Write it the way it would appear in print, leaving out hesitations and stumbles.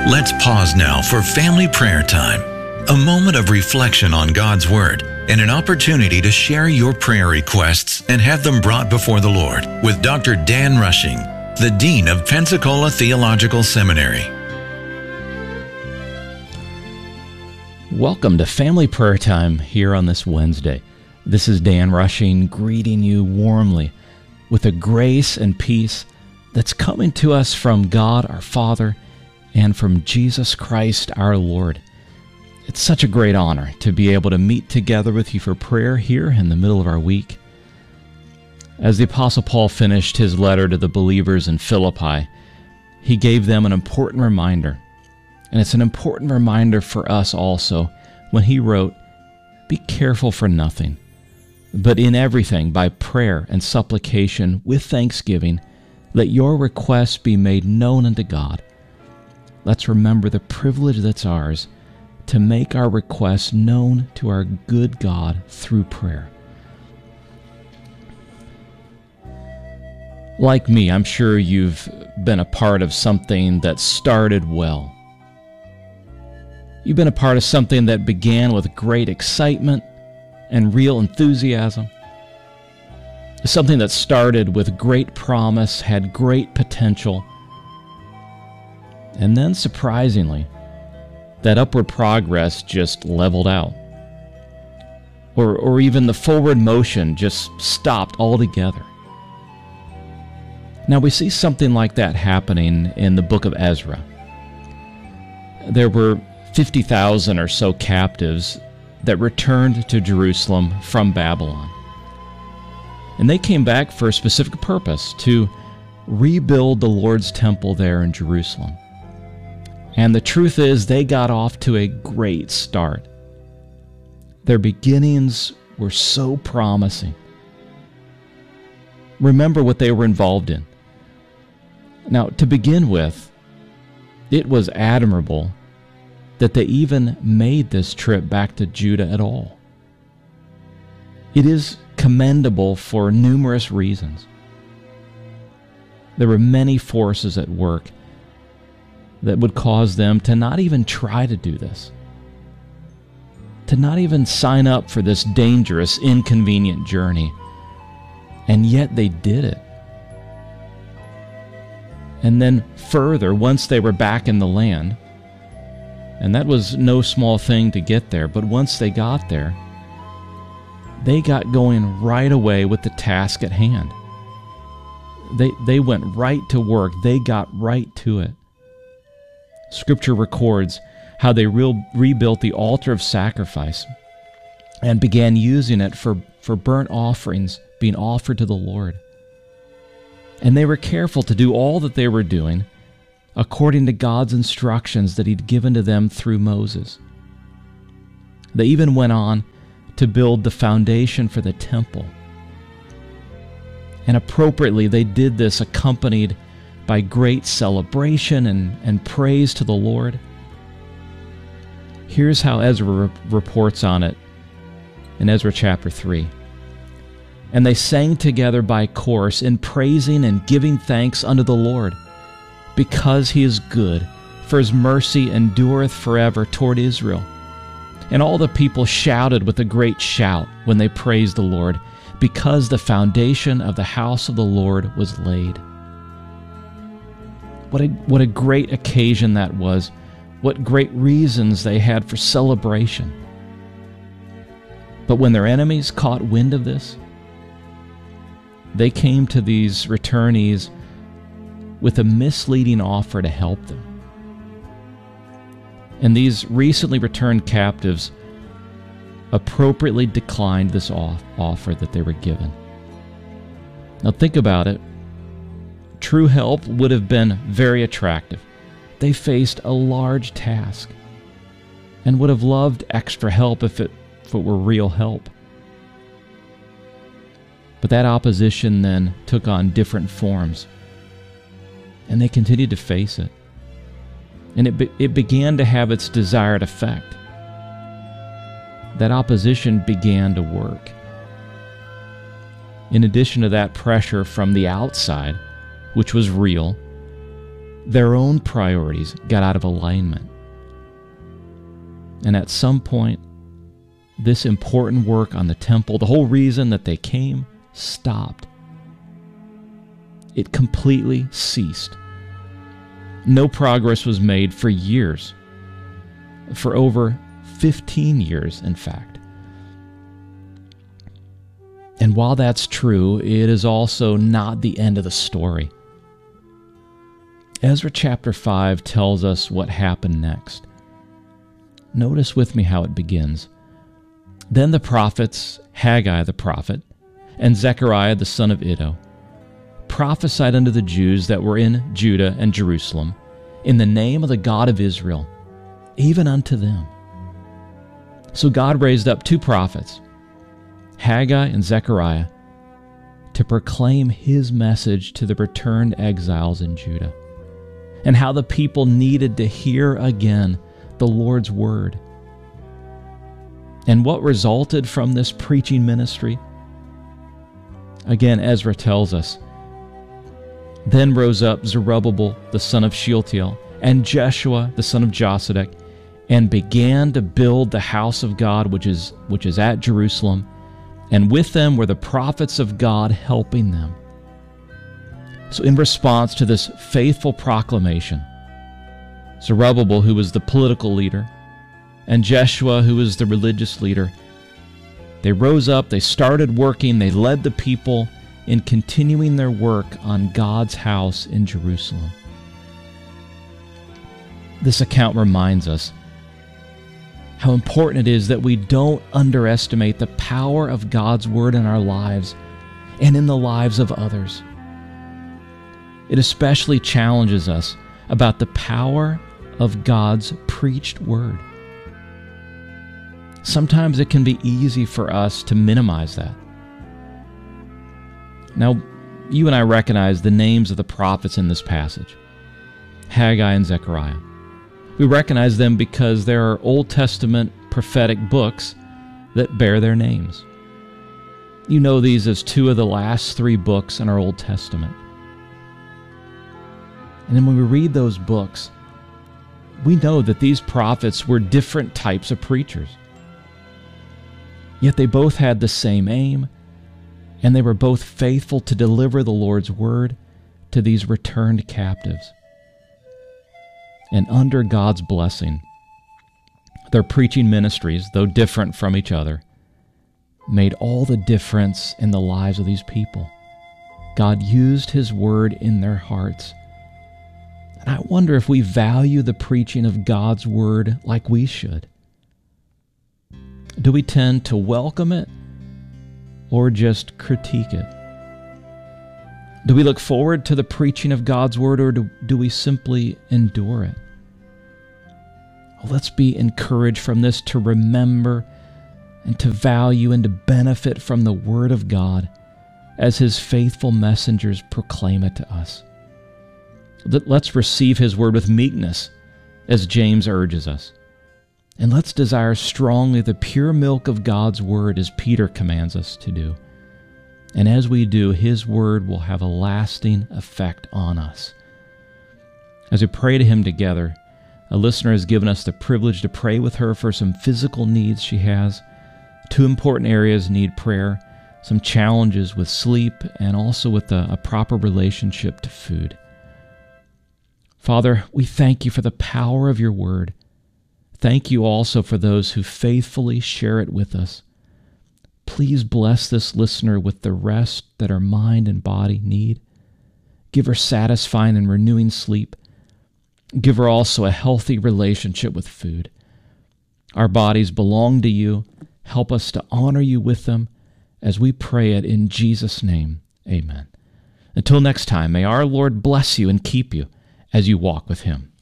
Let's pause now for family prayer time, a moment of reflection on God's Word and an opportunity to share your prayer requests and have them brought before the Lord with Dr. Dan Rushing, the Dean of Pensacola Theological Seminary. Welcome to Family Prayer Time here on this Wednesday. This is Dan Rushing greeting you warmly with a grace and peace that's coming to us from God our Father and from Jesus Christ our Lord. It's such a great honor to be able to meet together with you for prayer here in the middle of our week. As the Apostle Paul finished his letter to the believers in Philippi, he gave them an important reminder. And it's an important reminder for us also when he wrote, "Be careful for nothing, but in everything by prayer and supplication with thanksgiving, let your requests be made known unto God." Let's remember the privilege that's ours to make our requests known to our good God through prayer. Like me, I'm sure you've been a part of something that started well. You've been a part of something that began with great excitement and real enthusiasm. Something that started with great promise, had great potential, and then surprisingly, that upward progress just leveled out. Or even the forward motion just stopped altogether. Now we see something like that happening in the book of Ezra. There were 50,000 or so captives that returned to Jerusalem from Babylon. And they came back for a specific purpose, to rebuild the Lord's temple there in Jerusalem. And the truth is, they got off to a great start. Their beginnings were so promising. Remember what they were involved in. Now, to begin with, it was admirable that they even made this trip back to Judah at all. It is commendable for numerous reasons. There were many forces at work that would cause them to not even try to do this, to not even sign up for this dangerous, inconvenient journey, and yet they did it. And then further, once they were back in the land, and that was no small thing to get there, but once they got there, they got going right away with the task at hand. They went right to work. They got right to it. Scripture records how they rebuilt the altar of sacrifice and began using it for burnt offerings being offered to the Lord. And they were careful to do all that they were doing according to God's instructions that He'd given to them through Moses. They even went on to build the foundation for the temple. And appropriately, they did this accompanied by great celebration and praise to the Lord. Here's how Ezra reports on it in Ezra chapter 3. "And they sang together by chorus in praising and giving thanks unto the Lord, because He is good, for His mercy endureth forever toward Israel. And all the people shouted with a great shout when they praised the Lord, because the foundation of the house of the Lord was laid." What a great occasion that was. What great reasons they had for celebration. But when their enemies caught wind of this, they came to these returnees with a misleading offer to help them. And these recently returned captives appropriately declined this offer that they were given. Now think about it. True help would have been very attractive. They faced a large task and would have loved extra help if it were real help. But that opposition then took on different forms, and they continued to face it. And it began to have its desired effect. That opposition began to work. In addition to that pressure from the outside, which was real, their own priorities got out of alignment. And at some point, this important work on the temple, the whole reason that they came, stopped. It completely ceased. No progress was made for years, for over 15 years, in fact. And while that's true, it is also not the end of the story. Ezra chapter 5 tells us what happened next. Notice with me how it begins. Then the prophets, Haggai the prophet, and Zechariah the son of Iddo, prophesied unto the Jews that were in Judah and Jerusalem, in the name of the God of Israel, even unto them. So God raised up two prophets, Haggai and Zechariah, to proclaim his message to the returned exiles in Judah, and how the people needed to hear again the Lord's word. And what resulted from this preaching ministry? Again, Ezra tells us, Then rose up Zerubbabel the son of Shealtiel, and Jeshua the son of Josedek, and began to build the house of God which is at Jerusalem, and with them were the prophets of God helping them. So in response to this faithful proclamation, Zerubbabel, who was the political leader, and Jeshua, who was the religious leader, they rose up, they started working, they led the people in continuing their work on God's house in Jerusalem. This account reminds us how important it is that we don't underestimate the power of God's word in our lives and in the lives of others. It especially challenges us about the power of God's preached word. Sometimes it can be easy for us to minimize that. Now, you and I recognize the names of the prophets in this passage, Haggai and Zechariah. We recognize them because there are Old Testament prophetic books that bear their names. You know these as two of the last three books in our Old Testament. And then when we read those books, we know that these prophets were different types of preachers. Yet they both had the same aim, and they were both faithful to deliver the Lord's word to these returned captives. And under God's blessing, their preaching ministries, though different from each other, made all the difference in the lives of these people. God used His word in their hearts. And I wonder if we value the preaching of God's word like we should. Do we tend to welcome it or just critique it? Do we look forward to the preaching of God's word, or do we simply endure it? Well, let's be encouraged from this to remember and to value and to benefit from the word of God as His faithful messengers proclaim it to us. Let's receive His word with meekness, as James urges us. And let's desire strongly the pure milk of God's word, as Peter commands us to do. And as we do, His word will have a lasting effect on us. As we pray to Him together, a listener has given us the privilege to pray with her for some physical needs she has. Two important areas need prayer, some challenges with sleep, and also with a proper relationship to food. Father, we thank You for the power of Your word. Thank You also for those who faithfully share it with us. Please bless this listener with the rest that her mind and body need. Give her satisfying and renewing sleep. Give her also a healthy relationship with food. Our bodies belong to You. Help us to honor You with them as we pray it in Jesus' name. Amen. Until next time, may our Lord bless you and keep you as you walk with Him.